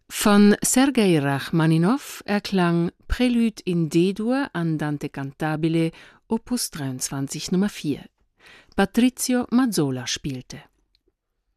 Von Sergei Rachmaninow erklang Prélude in D-Dur Andante cantabile Opus 23 Nummer 4. Patrizio Mazzola spielte.